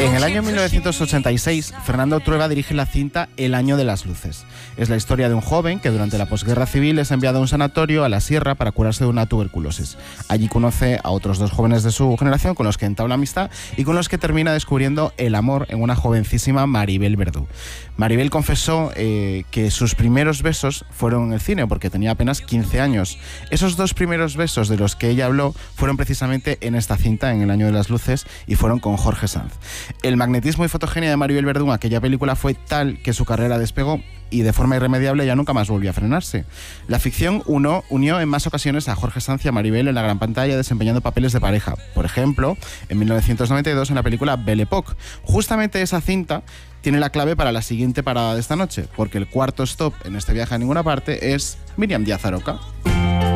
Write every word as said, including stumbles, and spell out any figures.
En el año mil novecientos ochenta y seis, Fernando Trueba dirige la cinta El año de las luces. Es la historia de un joven que durante la posguerra civil es enviado a un sanatorio a la sierra para curarse de una tuberculosis. Allí conoce a otros dos jóvenes de su generación con los que entabla amistad y con los que termina descubriendo el amor en una jovencísima Maribel Verdú. Maribel confesó eh, que sus primeros besos fueron en el cine porque tenía apenas quince años. Esos dos primeros besos de los que ella habló fueron precisamente en esta cinta, en El año de las luces, y fueron con Jorge Sanz. El magnetismo y fotogenia de Maribel Verdú en aquella película fue tal que su carrera despegó y de forma irremediable ya nunca más volvió a frenarse. La ficción uno, unió en más ocasiones a Jorge Sanz y a Maribel en la gran pantalla desempeñando papeles de pareja. Por ejemplo, en mil novecientos noventa y dos en la película Belle Époque. Justamente esa cinta tiene la clave para la siguiente parada de esta noche, porque el cuarto stop en este viaje a ninguna parte es Miriam Díaz Aroca.